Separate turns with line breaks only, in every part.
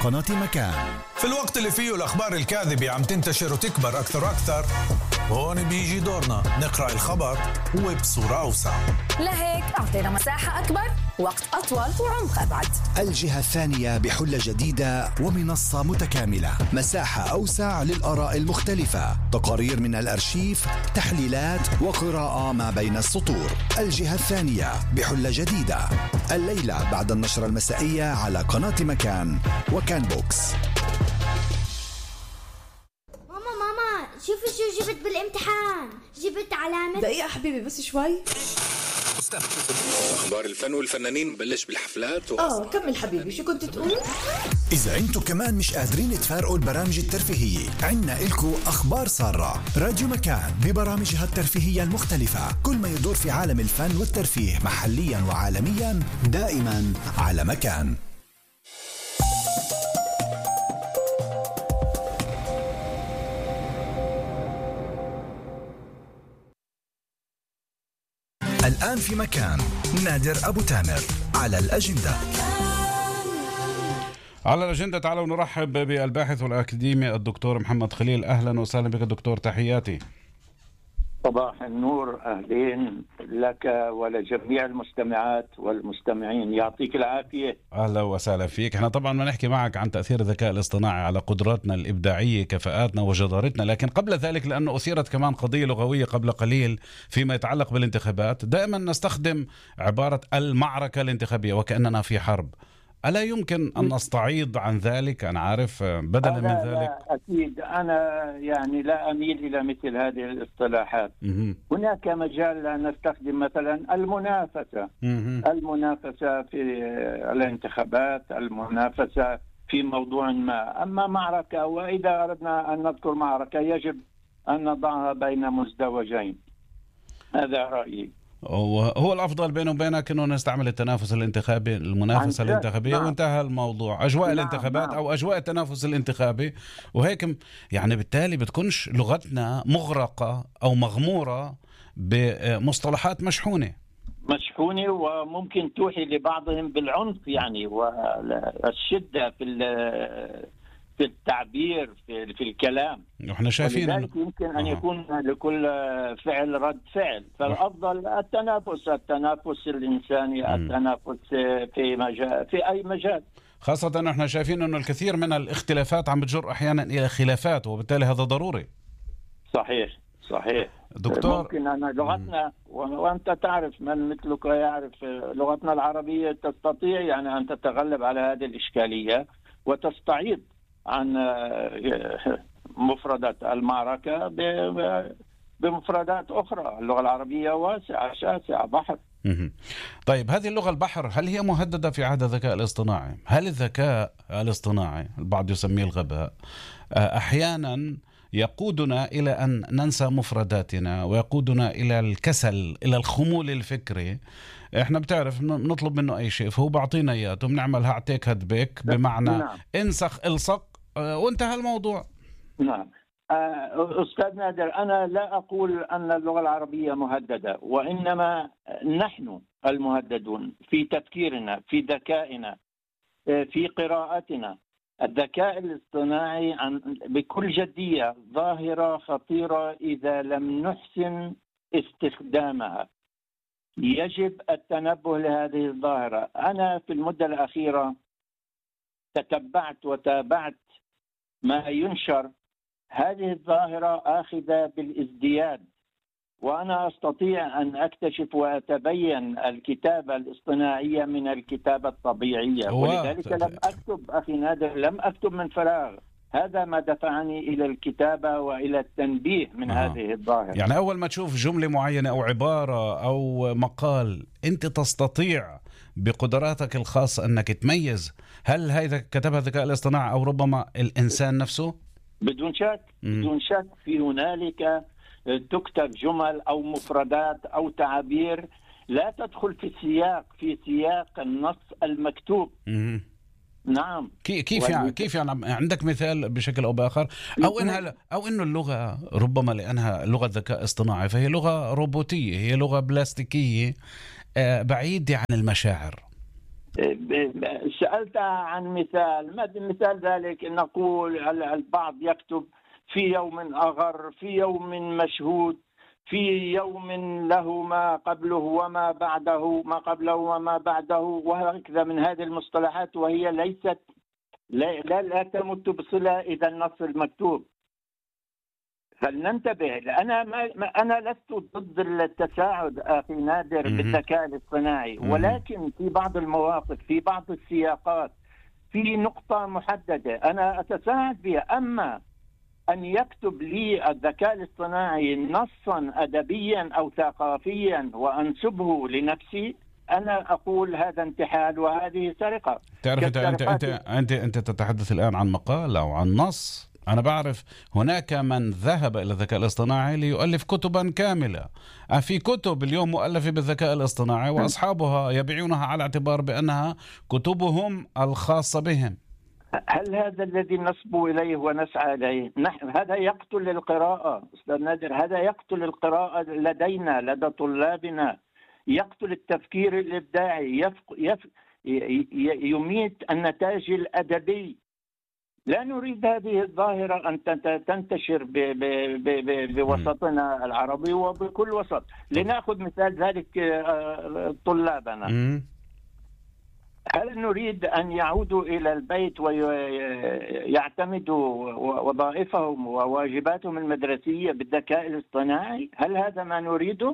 قناة مكان.
في الوقت اللي فيه الأخبار الكاذبة عم تنتشر وتكبر أكثر وأكثر، هون بيجي دورنا نقرأ الخبر وبصورة أوسع.
لهيك أعطينا مساحة أكبر، وقت أطول وعمق أبعد.
الجهة الثانية بحلة جديدة ومنصة متكاملة، مساحة أوسع للآراء المختلفة، تقارير من الأرشيف، تحليلات وقراءة ما بين السطور. الجهة الثانية بحلة جديدة الليلة بعد النشرة المسائية على قناة مكان وكان بوكس.
ماما شوفي شو جبت بالامتحان، جبت علامة.
دقيقة حبيبي بس شوي.
أخبار الفن والفنانين بلش بالحفلات
كمل حبيبي، شو كنت تقول؟
إذا أنتوا كمان مش قادرين تفارقوا البرامج الترفيهية، عنا إلكو أخبار سارة. راديو مكان ببرامجها الترفيهية المختلفة، كل ما يدور في عالم الفن والترفيه محليا وعالميا، دائما على مكان. الآن في مكان نادر أبو تامر على الأجندة.
على الأجندة تعالوا نرحب بالباحث والأكاديمي الدكتور محمد خليل. أهلا وسهلا بك دكتور، تحياتي.
صباح النور، أهلين لك ولجميع المستمعات والمستمعين، يعطيك العافية.
أهلا وسهلا فيك. احنا طبعا ما نحكي معك عن تأثير الذكاء الاصطناعي على قدراتنا الإبداعية، كفاءاتنا وجدارتنا، لكن قبل ذلك لأنه أثيرت كمان قضية لغوية قبل قليل فيما يتعلق بالانتخابات، دائما نستخدم عبارة المعركة الانتخابية وكأننا في حرب. ألا يمكن أن نستعيض عن ذلك؟ أنا عارف بدلا من ذلك.
لا أكيد، أنا يعني لا أميل إلى مثل هذه الاصطلاحات. هناك مجال أن نستخدم مثلا المنافسة في الانتخابات، المنافسة في موضوع ما. أما معركة، وإذا أردنا أن نذكر معركة يجب أن نضعها بين مزدوجين. هذا رأيي.
هو الأفضل بينه وبينك أنه نستعمل التنافس الانتخابي، المنافسة الانتخابية، وانتهى الموضوع. أجواء الانتخابات أو أجواء التنافس الانتخابي، وهيك يعني بالتالي بتكونش لغتنا مغرقة أو مغمورة بمصطلحات مشحونة،
وممكن توحي لبعضهم بالعنف يعني، والشدة في التعبير في الكلام.
احنا شايفين
يمكن أن يكون لكل فعل رد فعل، فالأفضل التنافس الإنساني، التنافس في أي مجال،
خاصة احنا شايفين أنه الكثير من الاختلافات عم بتجر أحيانا إلى خلافات، وبالتالي هذا ضروري.
صحيح
دكتور.
ممكن أن لغتنا، وأنت تعرف، من مثلك يعرف، لغتنا العربية تستطيع يعني أن تتغلب على هذه الإشكالية وتستعيض عن مفردات المعركة بمفردات أخرى. اللغة العربية واسعة شاسعة، بحر.
طيب، هذه اللغة البحر هل هي مهددة في عهد الذكاء الاصطناعي؟ هل الذكاء الاصطناعي، البعض يسميه الغباء، أحيانا يقودنا إلى أن ننسى مفرداتنا، ويقودنا إلى الكسل، إلى الخمول الفكري؟ احنا بتعرف نطلب منه اي شيء فهو بعطينا اياه، بنعملها اعطيك هدبك، بمعنى انسخ الصق وانتهى الموضوع.
نعم أستاذ نادر، أنا لا أقول أن اللغة العربية مهددة، وإنما نحن المهددون في تفكيرنا، في ذكائنا، في قراءتنا. الذكاء الاصطناعي بكل جدية ظاهرة خطيرة إذا لم نحسن استخدامها. يجب التنبه لهذه الظاهرة. أنا في المدة الأخيرة تتبعت وتابعت ما ينشر. هذه الظاهرة آخذة بالازدياد، وأنا أستطيع أن أكتشف وأتبين الكتابة الاصطناعية من الكتابة الطبيعية، ولذلك لم أكتب أخي نادر، لم أكتب من فراغ. هذا ما دفعني إلى الكتابة وإلى التنبيه من هذه الظاهرة.
يعني أول ما تشوف جملة معينة أو عبارة أو مقال أنت تستطيع بقدراتك الخاصة أنك تميز هل هذا كتبها الذكاء الاصطناعي أو ربما الإنسان نفسه؟
بدون شك في هنالك تكتب جمل أو مفردات أو تعابير لا تدخل في سياق النص المكتوب. نعم.
كيف يعني عندك مثال بشكل أو بآخر، أو إنه اللغة ربما لأنها لغة ذكاء اصطناعي فهي لغة روبوتية، هي لغة بلاستيكية بعيدة عن المشاعر.
سألت عن مثال، مثال ذلك أن نقول البعض يكتب في يوم أغر، في يوم مشهود، في يوم له ما قبله وما بعده، ما قبله وما بعده، وهكذا من هذه المصطلحات، وهي ليست لا تمت بصلة إذا النص المكتوب. فلننتبه. أنا لست ضد التساعد أخي نادر بالذكاء الاصطناعي، ولكن في بعض المواقف، في بعض السياقات، في نقطة محددة أنا أتساعد بها. أما أن يكتب لي الذكاء الاصطناعي نصا أدبيا أو ثقافيا وأنسبه لنفسي، أنا أقول هذا انتحال وهذه سرقة.
تعرف أنت تتحدث الآن عن مقال أو عن نص. أنا بعرف هناك من ذهب إلى الذكاء الاصطناعي ليؤلف كتبا كاملة. في كتب اليوم مؤلفة بالذكاء الاصطناعي وأصحابها يبيعونها على اعتبار بأنها كتبهم الخاصة بهم.
هل هذا الذي نصبو إليه ونسعى إليه؟ هذا يقتل القراءة أستاذ نادر، هذا يقتل القراءة لدينا لدى طلابنا، يقتل التفكير الإبداعي، يميت النتاج الأدبي. لا نريد هذه الظاهرة أن تنتشر بوسطنا العربي وبكل وسط. لنأخذ مثال ذلك طلابنا. هل نريد أن يعودوا إلى البيت ويعتمدوا وظائفهم وواجباتهم المدرسية بالذكاء الاصطناعي؟ هل هذا ما نريده؟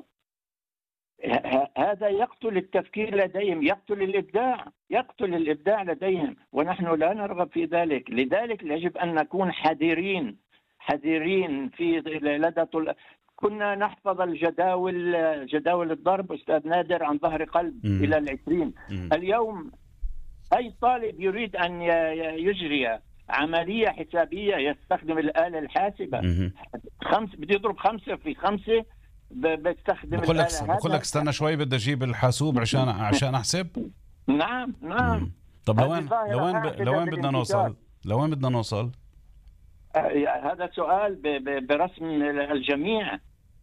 هذا يقتل التفكير لديهم، يقتل الإبداع لديهم، ونحن لا نرغب في ذلك. لذلك يجب أن نكون حذرين في لدى كنا نحفظ جداول الضرب أستاذ نادر عن ظهر قلب إلى 20. اليوم أي طالب يريد أن يجري عملية حسابية يستخدم الآلة الحاسبة. بده يضرب 5 في 5 بستخدم
بقول لك استنى شوي بدي أجيب الحاسوب عشان أحسب.
نعم.
طب لوين بدنا نوصل؟
هذا سؤال برسم الجميع.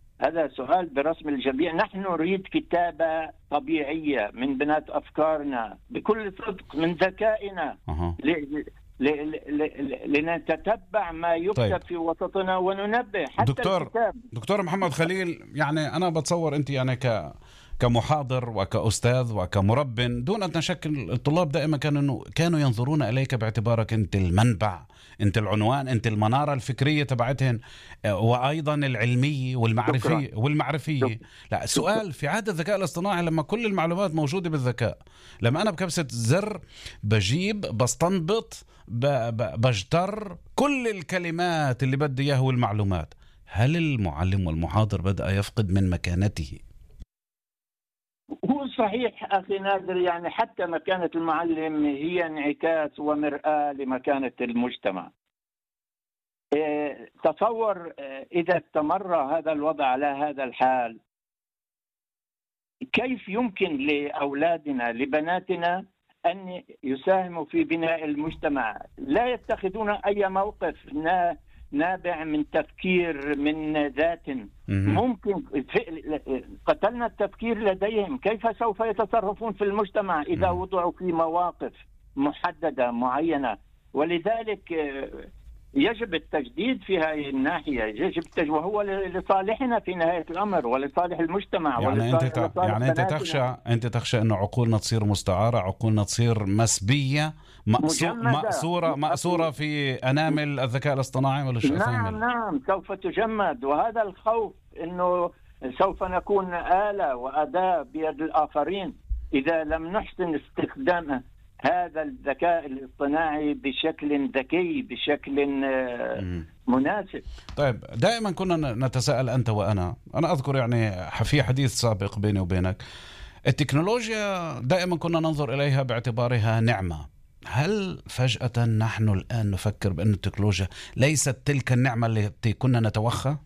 نحن نريد كتابة طبيعية من بنات أفكارنا بكل صدق من ذكائنا. لنتتبع ما يكتب طيب. في وسطنا وننبه حتى
دكتور محمد خليل، يعني أنا بتصور أنت يعني كمحاضر وكأستاذ وكمرب دون أن نشكل، الطلاب دائما كانوا ينظرون إليك باعتبارك أنت المنبع، أنت العنوان، أنت المنارة الفكرية تبعتهم، وأيضا العلمية والمعرفية. لا سؤال، في عهد الذكاء الاصطناعي لما كل المعلومات موجودة بالذكاء، لما أنا بكبسة زر بجيب بستنبط بجتر كل الكلمات اللي بدي إياها والمعلومات، هل المعلم والمحاضر بدأ يفقد من مكانته؟
هو صحيح أخي نادر، يعني حتى مكانة المعلم هي انعكاس ومرآة لمكانة المجتمع. تصور إذا استمر هذا الوضع على هذا الحال، كيف يمكن لأولادنا لبناتنا أن يساهموا في بناء المجتمع؟ لا يتخذون أي موقف نابع من تفكير من ذات. ممكن قتلنا التفكير لديهم. كيف سوف يتصرفون في المجتمع إذا وضعوا في مواقف محددة معينة؟ ولذلك يجب التجديد في هذه الناحية، وهو لصالحنا في نهاية الأمر ولصالح المجتمع.
يعني أنت تخشى أن عقولنا تصير مستعارة، عقولنا تصير مسبية، مأسورة في أنامل الذكاء الاصطناعي ولا شيء؟
نعم سوف تجمد، وهذا الخوف أنه سوف نكون آلة وأداة بيد الآخرين إذا لم نحسن استخدام هذا الذكاء الاصطناعي بشكل ذكي، بشكل مناسب.
طيب دائما كنا نتساءل أنت وأنا أذكر يعني في حديث سابق بيني وبينك، التكنولوجيا دائما كنا ننظر إليها باعتبارها نعمة. هل فجأة نحن الآن نفكر بأن التكنولوجيا ليست تلك النعمة التي كنا نتوخى؟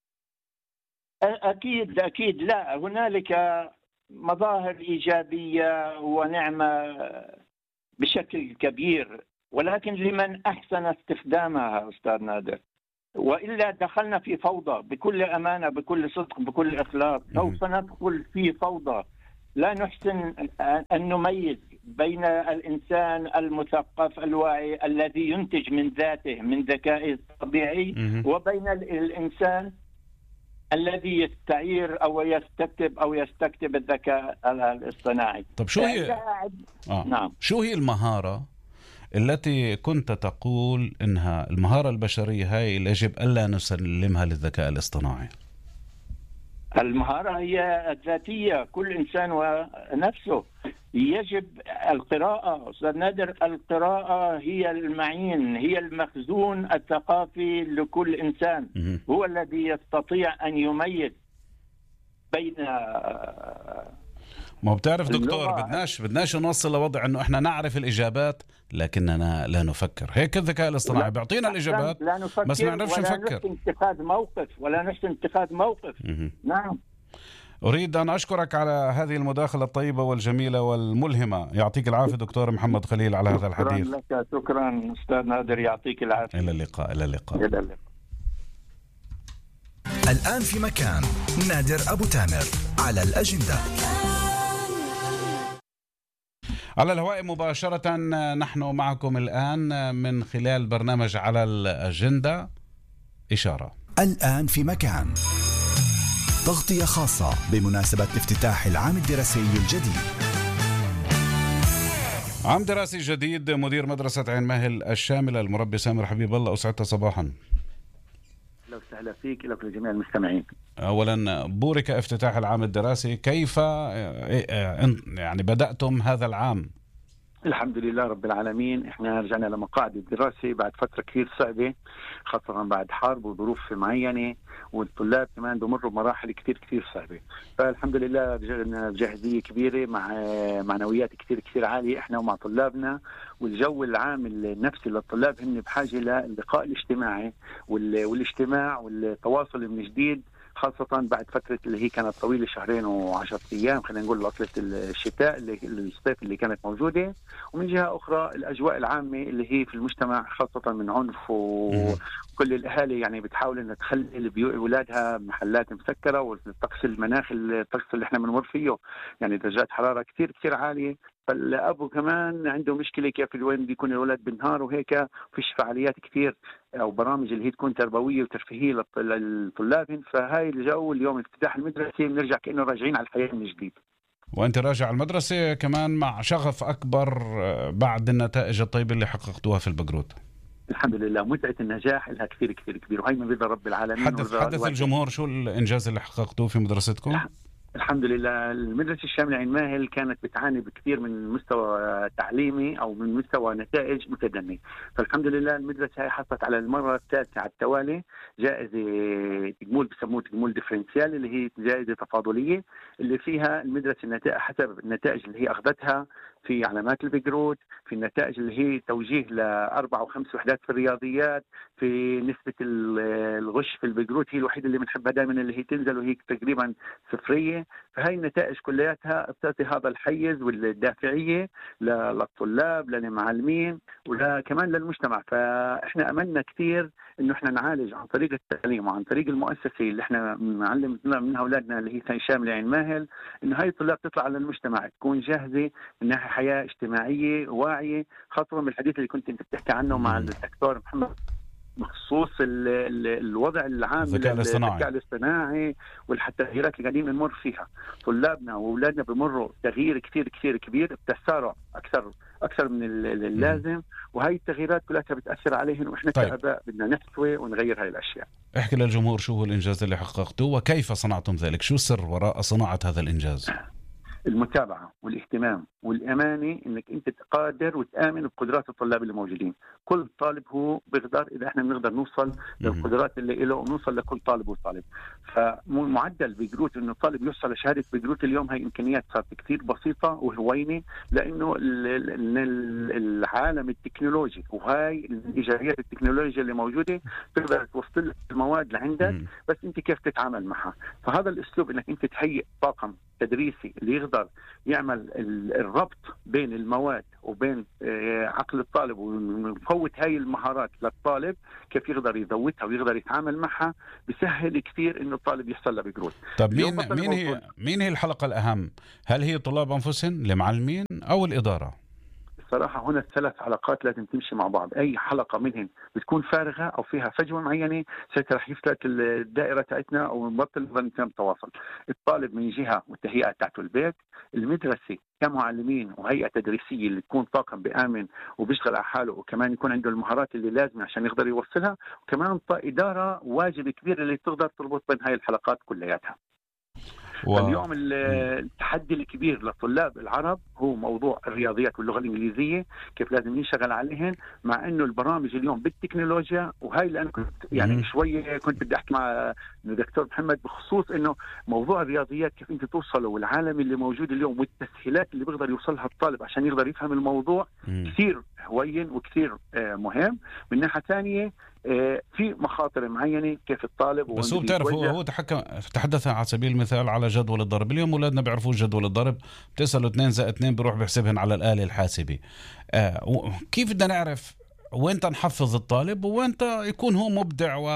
أكيد لا، هنالك مظاهر إيجابية ونعمة بشكل كبير، ولكن لمن أحسن استخدامها أستاذ نادر. وإلا دخلنا في فوضى، بكل أمانة، بكل صدق، بكل إخلاص سوف ندخل في فوضى. لا نحسن أن نميز بين الإنسان المثقف الواعي الذي ينتج من ذاته من ذكائه الطبيعي وبين الإنسان الذي يستعير أو يستكتب الذكاء الاصطناعي.
طب شو هي
نعم.
شو هي المهارة التي كنت تقول إنها المهارة البشرية هاي اللي يجب ألا نسلمها للذكاء الاصطناعي؟
المهارة هي الذاتية، كل إنسان ونفسه. يجب القراءة أستاذ نادر، القراءة هي المعين، هي المخزون الثقافي لكل إنسان. هو الذي يستطيع أن يميز بين
ما بتعرف دكتور، بدناش نوصل لوضع انه احنا نعرف الاجابات لكننا لا نفكر. هيك الذكاء الاصطناعي بيعطينا الاجابات بس ما نعرفش نفكر
ولا نحسن اتخاذ موقف. نعم.
أريد أن أشكرك على هذه المداخلة الطيبة والجميلة والملهمة. يعطيك العافية دكتور محمد خليل على هذا الحديث.
شكرا لك. شكرا أستاذ نادر، يعطيك العافية.
إلى اللقاء. إلى اللقاء.
إلى اللقاء.
الآن في مكان نادر أبو تامر على الأجندة.
على الهواء مباشرة نحن معكم الآن من خلال برنامج على الأجندة. إشارة.
الآن في مكان، تغطية خاصة بمناسبة افتتاح العام الدراسي الجديد.
عام دراسي جديد. مدير مدرسة عين ماهل الشاملة المربي سامر حبيب الله، أسعدت صباحا.
أهلا وسهلا فيك لك لجميع المستمعين.
أولا بورك افتتاح العام الدراسي، كيف يعني بدأتم هذا العام؟
الحمد لله رب العالمين، احنا رجعنا لمقاعد الدراسة بعد فترة كثير صعبة، خاصة بعد حرب وظروف معينة، والطلاب كمان بمروا بمراحل كثير صعبة. فالحمد لله رجعنا بجاهزية كبيرة مع معنويات كثير عالية احنا ومع طلابنا، والجو العام النفسي للطلاب هن بحاجة للقاء الاجتماعي والاجتماع والتواصل من جديد، خاصة بعد فترة اللي هي كانت طويلة 2 و10 أيام، خلينا نقول عطلة الشتاء الصيف اللي كانت موجودة. ومن جهة أخرى الأجواء العامة اللي هي في المجتمع خاصة من عنف، وكل الأهالي يعني بتحاول أن تخلي أولادها محلات مسكرة، والطقس المناخ الطقس اللي احنا بنمر فيه يعني درجات حرارة كثير عالية. فالأبو كمان عنده مشكلة كيف وين بيكون الأولاد بالنهار وهيك، فيش فعاليات كثير أو برامج اللي هي تكون تربوية وترفيهية للطلاب. فهاي الجو اليوم افتتاح المدرسة بنرجع كأنه راجعين على الحياة من جديد.
وأنت راجع المدرسة كمان مع شغف أكبر بعد النتائج الطيبة اللي حققتوها في البقروت.
الحمد لله متعة النجاح لها كثير كبير، وهي من رضا رب العالمين.
حدث الجمهور شو الإنجاز اللي حققتوه في مدرستكم؟
الحمد لله المدرسة الشاملة عين ماهل كانت بتعاني بكثير من مستوى تعليمي أو من مستوى نتائج متدني. فالحمد لله المدرسة هي حصلت على المرة الثالثة على التوالي جائزة تجمول، بسموه تجمول ديفرنسيال، اللي هي جائزة تفاضلية، اللي فيها المدرسة النتائج حسب النتائج اللي هي أخذتها في علامات البقروت، في النتائج اللي هي توجيه ل4 و5 وحدات في الرياضيات، في نسبة الغش في البقروت هي الوحيدة اللي بنحبها دائما اللي هي تنزل وهي تقريبا 0. فهي النتائج كلياتها بتعطي هذا الحيز والدافعية للطلاب للمعلمين وكمان للمجتمع. فإحنا أملنا كثير إنه إحنا نعالج عن طريق التعليم وعن طريق المؤسسة اللي إحنا نعلم منها أولادنا اللي هي شاملة عين ماهل، إنه هاي الطلاب تطلع على المجتمع تكون جاهزة من ناحية حياة اجتماعية واعية، خاصة بالحديث اللي كنت أنت بتحكي عنه مع الدكتور محمد بخصوص الوضع العام
الذكاء
الاصطناعي والتغييرات اللي قاعدين نمر فيها. طلابنا واولادنا بمروا تغيير كثير كبير، بتسارع اكثر من اللازم، وهي التغييرات كلها بتاثر عليهم، واحنا كاباء بدنا نحتوي ونغير هاي الاشياء.
احكي للجمهور شو هو الانجاز اللي حققتوه وكيف صنعتم ذلك، شو السر وراء صناعة هذا الانجاز؟
المتابعة والاهتمام والأمانة، إنك أنت تقادر وتآمن بقدرات الطلاب اللي موجودين. كل طالب هو بيقدر، إذا إحنا بنقدر نوصل للقدرات اللي له ونوصل لكل طالب وطالب. فمعدل بقروت إنه الطالب يوصل لشهادة بقروت اليوم هاي إمكانيات صارت كثير بسيطة وهوينة، لأنه العالم التكنولوجي وهاي الإيجابيات التكنولوجيا اللي موجودة تقدر توصل المواد لعندك، بس أنت كيف تتعامل معها. فهذا الأسلوب إنك أنت تهيئ طاقم التدريسي اللي يقدر يعمل الربط بين المواد وبين عقل الطالب ونفوت هاي المهارات للطالب كيف يقدر يذوتها ويقدر يتعامل معها، بيسهل كثير إنه الطالب يحصل له بجروث.
طب مين هي الحلقة الأهم؟ هل هي طلاب أنفسهم، المعلمين، أو الإدارة؟
صراحة هنا الثلاث حلقات لازم تمشي مع بعض. أي حلقة منهم بتكون فارغة أو فيها فجوة معينة ساعتها رح يفتت الدائرة تاعتنا أو نبطل نظام التواصل. الطالب من جهة والتهيئة تاعته البيت، المدرسة كمعلمين وهيئة تدريسية اللي تكون طاقم بآمن وبيشتغل على حاله وكمان يكون عنده المهارات اللي لازم عشان يقدر يوصلها، وكمان إدارة واجب كبير اللي تقدر تربط بين هاي الحلقات كلياتها. اليوم التحدي الكبير للطلاب العرب هو موضوع الرياضيات واللغة الإنجليزية، كيف لازم يشتغل عليهن، مع إنه البرامج اليوم بالتكنولوجيا. وهي اللي أنا كنت يعني شوية كنت بدي أحكي مع الدكتور محمد بخصوص إنه موضوع الرياضيات كيف أنت توصلوا، والعالم اللي موجود اليوم والتسهيلات اللي بيقدر يوصلها الطالب عشان يقدر يفهم الموضوع كثير هوين وكثير مهم. من ناحية ثانية في مخاطر معينة كيف الطالب،
بس هو بتعرف هو تحدث على سبيل المثال على جدول الضرب. اليوم أولادنا بيعرفوا جدول الضرب، بتسأله 2+2 بيروح بيحسبهن على الآلة الحاسبة. كيف بدنا نعرف وين نحفظ الطالب وين يكون هو مبدع و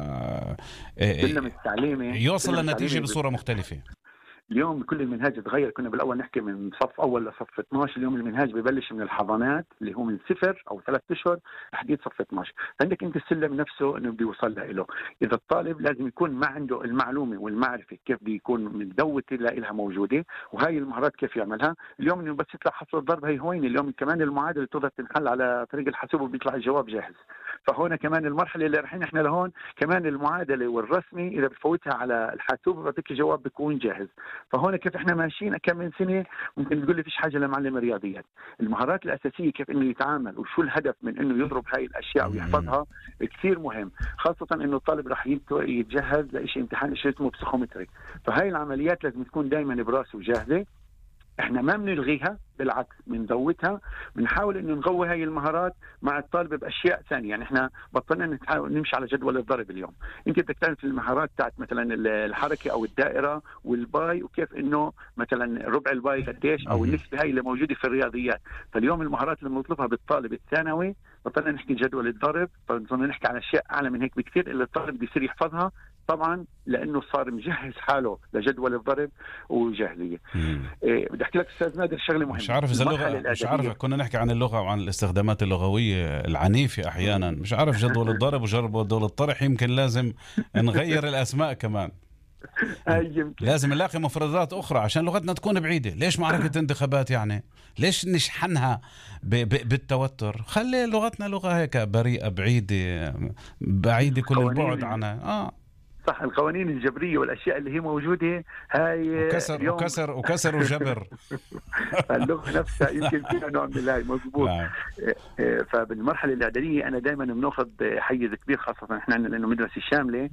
يوصل للنتيجة بصورة مختلفة؟
اليوم كل المنهاج تغير. كنا بالأول نحكي من صف أول لصف 12، اليوم المنهاج ببلش من الحضانات اللي هو من 0 أو 3 أشهر لحديد صف 12. عندك أنت السلم نفسه إنه بده يوصل له. إذا الطالب لازم يكون ما عنده المعلومة والمعرفة كيف بده يكون مدوت لها موجودة، وهاي المهارات كيف يعملها. اليوم إنه بس يطلع حصر الضرب هي هوين. اليوم كمان المعادلة تقدر تنحل على طريق الحاسوب وبيطلع الجواب جاهز. فهنا كمان المرحلة اللي رايحين إحنا لهون كمان المعادلة والرسمي إذا بتفوتها على الحاسوب بيعطيك الجواب بيكون جاهز. فهنا كيف احنا ماشيين كم من سنه ممكن تقول لي فيش حاجه لمعلم الرياضيات. المهارات الاساسيه كيف انه يتعامل وشو الهدف من انه يضرب هاي الاشياء ويحفظها كثير مهم، خاصه انه الطالب راح يتجهز لشيء امتحان شيء اسمه بسيكومتري. فهاي العمليات لازم تكون دائما براسه جاهزه. احنا ما بنلغيها، بالعكس بنزودها، بنحاول انه نقوي هاي المهارات مع الطالب باشياء ثانيه. يعني احنا بطلنا نمشي على جدول الضرب. اليوم انت بدك تعرف المهارات تاعت مثلا الحركه او الدائره والباي، وكيف انه مثلا ربع الباي قديش او النسبه هاي اللي موجوده في الرياضيات. فاليوم المهارات اللي بنطلبها بالطالب الثانوي بطلنا نحكي جدول الضرب، بدنا نحكي عن اشياء اعلى من هيك بكثير اللي الطالب بيصير يحفظها، طبعا لانه صار مجهز حاله لجدول الضرب وجاهليه. بدي احكي لك استاذ نادر شغله مهمه.
مش عارف اذا اللغه، مش عارف، كنا نحكي عن اللغه وعن الاستخدامات اللغويه العنيفه احيانا. مش عارف جدول الضرب وجدول الطرح، يمكن لازم نغير الاسماء كمان. لازم نلاقي مفردات أخرى عشان لغتنا تكون بعيدة. ليش معركة انتخابات يعني؟ ليش نشحنها بالتوتر؟ خلي لغتنا لغة هيك بريئة بعيدة كل البعد عنها.
صح، القوانين الجبرية والأشياء اللي هي موجودة هاي
وكسر وجبر.
اللغة نفسها يمكن فيها نوع من الهاي مضبوط. فبالمرحلة الإعدادية أنا دائما بناخذ حيز كبير، خاصة إحنا عندنا لأنه مدرسة شاملة.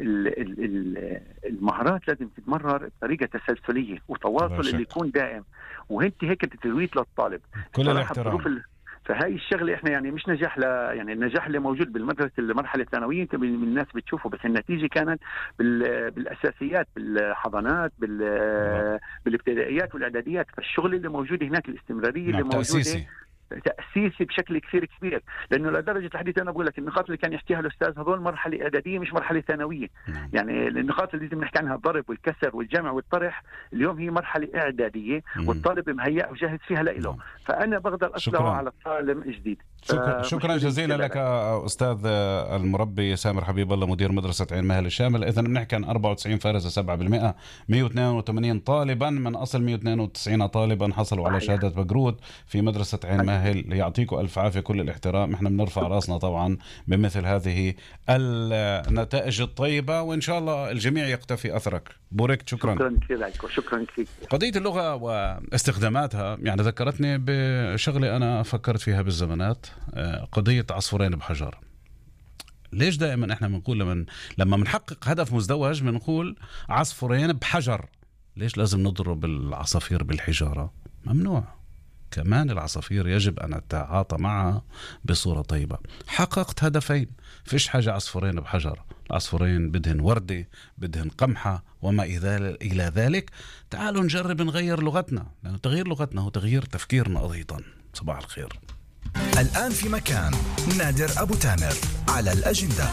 المهارات لازم تتمرر بطريقة تسلسلية وتواصل اللي يكون دائم، وانت هيك تترويت للطالب
كل الاحترام.
فهاي الشغله احنا يعني مش نجاح يعني النجاح اللي موجود بالمدرسه المرحله الثانويه من الناس بتشوفه، بس النتيجه كانت بالاساسيات، بالحضانات، بالابتدائيات والاعداديات. فالشغل اللي موجود هناك، الاستمراريه اللي موجوده تأسيسي بشكل كثير كبير. لأنه لدرجة الحديث أنا بقول لك النقاط اللي كان يحكيها الأستاذ هذول مرحلة إعدادية مش مرحلة ثانوية. يعني النقاط اللي لازم نحكي عنها الضرب والكسر والجمع والطرح اليوم هي مرحلة إعدادية، والطالب مهيأ وجاهز فيها لإله. فأنا بقدر أطلعه على الطالب جديد.
شكرا جزيلا لك أستاذ المربي سامر حبيب الله، مدير مدرسة عين ماهل الشامل. إذن بنحكي عن 94 فارزة 7%، 182 طالبا من أصل 192 طالبا حصلوا على شهادة بقروت في مدرسة عين ماهل. يعطيكم ألف عافية، كل الاحترام. احنا بنرفع راسنا طبعا بمثل هذه النتائج الطيبة، وإن شاء الله الجميع يقتفي أثرك. بوركت، شكرا
كثير. شكرا كثير.
قضية اللغة واستخداماتها يعني ذكرتني بشغلة أنا فكرت فيها بالزمانات، قضية عصفورين بحجر. ليش دائما احنا بنقول لما بنحقق هدف مزدوج بنقول عصفورين بحجر؟ ليش لازم نضرب العصافير بالحجارة؟ ممنوع. كمان العصافير يجب أن نتعاطى معها بصورة طيبة. حققت هدفين، فيش حاجة عصفورين بحجر، العصفورين بدهن وردة، بدهن قمحة وما إلى ذلك. تعالوا نجرب نغير لغتنا، لأنه تغيير لغتنا هو تغيير تفكيرنا أيضا. صباح الخير.
الآن في مكان نادر أبو تامر على الأجندة.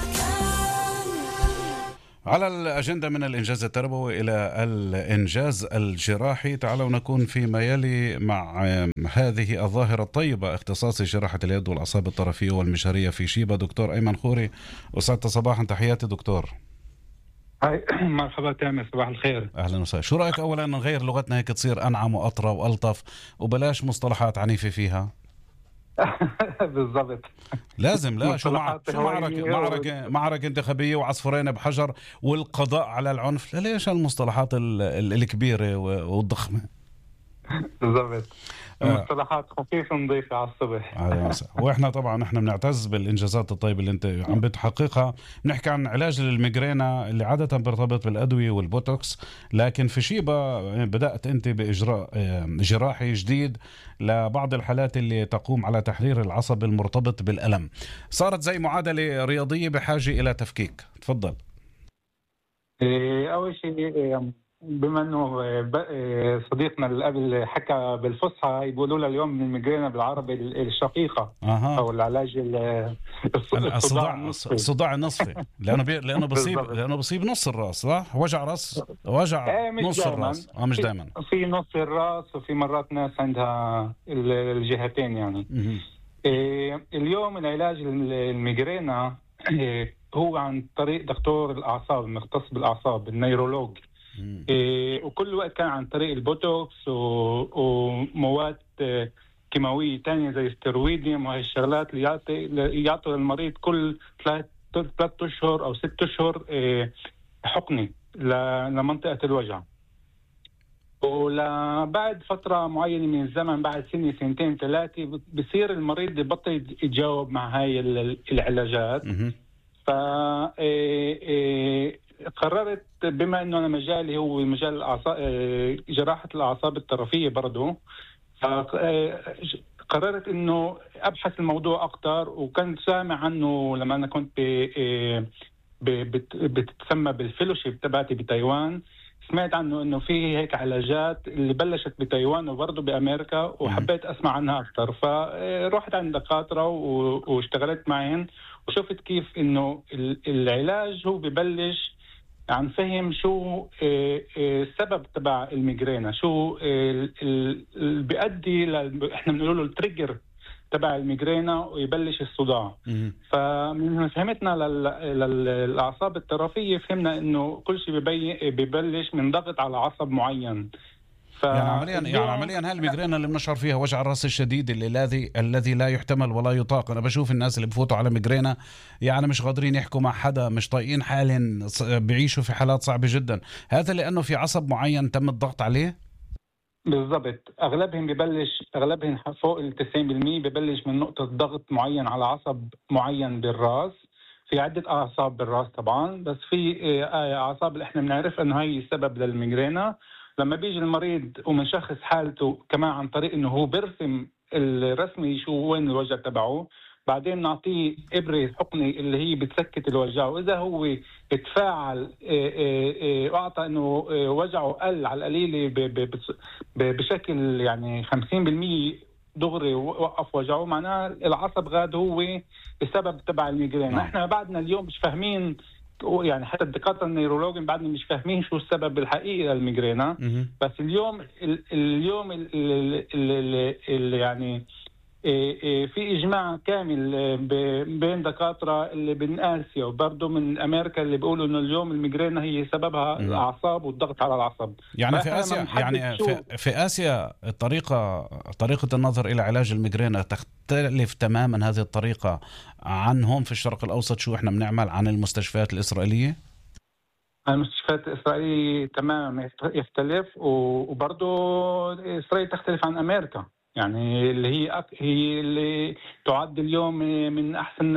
على الأجندة من الإنجاز التربوي إلى الإنجاز الجراحي، تعالوا نكون فيما يلي مع هذه الظاهرة الطيبة، اختصاصي جراحة اليد والأعصاب الطرفية والمشهرية في شيبة، دكتور أيمن خوري. وسعدت صباحا، تحياتي دكتور.
هاي مرحبا تامر، صباح الخير.
أهلا وسهلا. شو رأيك أولا نغير لغتنا هيك تصير أنعم وأطرى وألطف وبلاش مصطلحات عنيفة فيها؟
بالضبط،
لازم. لا شو معركة انتخابية وعصفورين بحجر والقضاء على العنف، ليش المصطلحات الكبيرة والضخمة؟
بالضبط، مصطلحات خفيفة نضيفة على الصبح.
واحنا طبعا احنا بنعتز بالانجازات الطيبة اللي انت عم بتحققها. بنحكي عن علاج للميغرينا اللي عادة بيرتبط بالادوية والبوتوكس، لكن في شيبة بدأت انت باجراء جراحي جديد لبعض الحالات اللي تقوم على تحرير العصب المرتبط بالألم. صارت زي معادلة رياضية بحاجة الى تفكيك. تفضل.
اول شيء، بما انه صديقنا اللي قبل حكى بالفصحى، يقولوا لها اليوم من الميغرينا بالعربي الشقيقة او العلاج
الصداع النصفي. لانه بصيب نص الراس، صح؟ وجع راس، وجع نص الراس. مش دائما،
في نص الراس، وفي مرات ناس عندها الجهتين يعني. اليوم العلاج الميغرينا هو عن طريق دكتور الأعصاب المختص بالأعصاب، النيرولوج. وكل وقت كان عن طريق البوتوكس ومواد كيماوية تانية زي الستيرويديوم وهي الشغلات اللي يعطوا للمريض كل 3 أشهر أو 6 أشهر حقني لمنطقة الوجع. وبعد فترة معينة من الزمن، بعد سنة 2 3 بصير المريض يبطل يتجاوب مع هاي العلاجات. قررت بما انه انا مجالي هو مجال الأعصاب، جراحة الأعصاب الطرفية برضو، قررت انه ابحث الموضوع اكتر. وكنت سامع عنه لما انا كنت بتسمى بالفيلوشيب تبعتي بتايوان، سمعت عنه انه في هيك علاجات اللي بلشت بتايوان وبرضه بامريكا، وحبيت اسمع عنها اكثر. فرحت عند دكاتره واشتغلت معهم، وشفت كيف انه العلاج هو ببلش عن فهم شو السبب تبع الميغرينا، شو بيؤدي احنا بنقول له التريجر تبع الميغرينا ويبلش الصداع. فمن فهمتنا للأعصاب الطرفية فهمنا إنه كل شيء ببلش من ضغط على عصب معين.
يعني عمليا هاي الميغرينا اللي بنشعر فيها وجع الراس الشديد الذي لا يحتمل ولا يطاق. أنا بشوف الناس اللي بفوتوا على ميغرينا يعني مش قادرين يحكوا مع حدا، مش طايقين حالهم، بيعيشوا في حالات صعبة جدا. هذا لأنه في عصب معين تم الضغط عليه.
بالضبط، أغلبهم فوق 90% ببلش من نقطة ضغط معين على عصب معين بالراس. في عدة أعصاب بالراس طبعا، بس في أعصاب اللي احنا بنعرف أنه هي السبب للميغرينا. لما بيجي المريض ومنشخص حالته كمان عن طريق أنه هو برسم الرسمي شو وين الوجع تبعه، بعدين نعطيه إبرة حقني اللي هي بتسكت الوجع. وإذا هو اتفاعل وأعطى أنه وجعه قل على القليل بشكل يعني 50% دغري وقف وجعه، معناه العصب غاد هو السبب تبع الميغرين. احنا بعدنا اليوم مش فاهمين، يعني حتى الدكاتره النيرولوجين بعدنا مش فاهمين شو السبب الحقيقي للميغرين. بس اليوم اللي يعني في إجماع كامل بين دكاترة اللي من آسيا وبرضه من أمريكا اللي بيقولوا إنه اليوم الميغرينا هي سببها الأعصاب والضغط على العصب.
يعني في آسيا، في آسيا طريقة النظر إلى علاج الميغرينا تختلف تماما هذه الطريقة عنهم في الشرق الأوسط. شو إحنا بنعمل عن المستشفيات الإسرائيلية؟
المستشفيات الإسرائيلية تماما يختلف، وبرضه إسرائيل تختلف عن أمريكا، يعني اللي هي اللي تعد اليوم من أحسن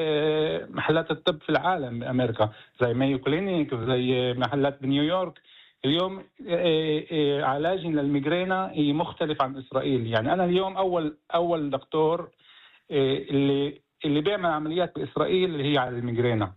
محلات الطب في العالم بأمريكا، زي مايو كلينيك، زي محلات بنيويورك. اليوم علاج للميغرينا مختلف عن إسرائيل. يعني أنا اليوم أول دكتور اللي بيعمل عمليات بإسرائيل اللي هي على الميغرينا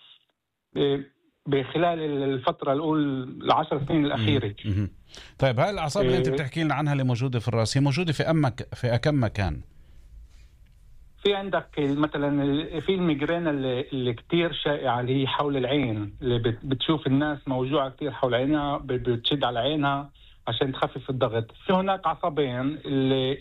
بخلال الفترة الأولى 10 سنين الأخيرة.
طيب هاي الأعصاب اللي أنت بتحكي لنا عنها اللي موجودة في الرأس هي موجودة في أكم مكان؟
في عندك مثلا في الميغرينا اللي كتير شائعة اللي هي حول العين، اللي بتشوف الناس موجوعة كتير حول عينها، بتشد على عينها عشان تخفف الضغط. في هناك عصبين اللي